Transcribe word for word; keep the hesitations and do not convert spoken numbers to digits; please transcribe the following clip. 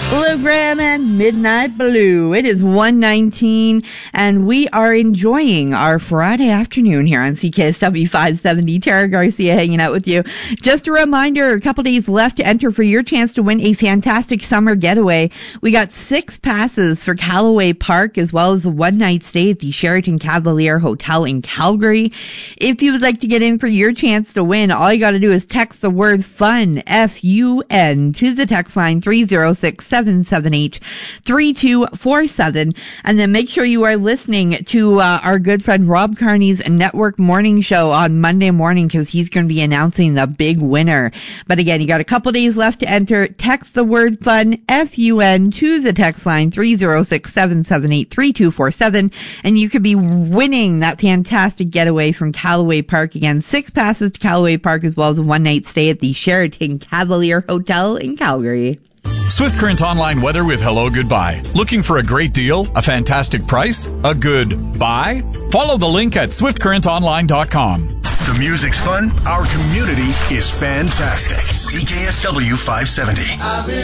Lou Graham and Midnight Blue. It is one nineteen, and we are enjoying our Friday afternoon here on C K S W five seventy. Tara Garcia hanging out with you. Just a reminder, a couple days left to enter for your chance to win a fantastic summer getaway. We got six passes for Callaway Park, as well as a one-night stay at the Sheraton Cavalier Hotel in Calgary. If you would like to get in for your chance to win, all you got to do is text the word FUN, F U N, to the text line three oh six, seven seven eight, three two four seven, and then make sure you are listening to uh, our good friend Rob Carney's Network Morning Show on Monday morning, because he's going to be announcing the big winner. But again, you got a couple days left to enter. Text the word FUN, F U N, to the text line three oh six, seven seven eight, three two four seven, and you could be winning that fantastic getaway from Callaway Park. Again, six passes to Callaway Park, as well as a one-night stay at the Sheraton Cavalier Hotel in Calgary. Swift Current Online weather with Hello Goodbye. Looking for a great deal? A fantastic price? A good buy? Follow the link at swift current online dot com. The music's fun. Our community is fantastic. C K S W five seventy.